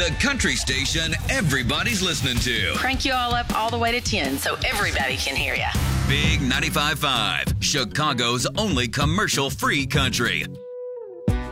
The country station everybody's listening to. Crank you all up all the way to 10 so everybody can hear you. Big 95.5, Chicago's only commercial-free country.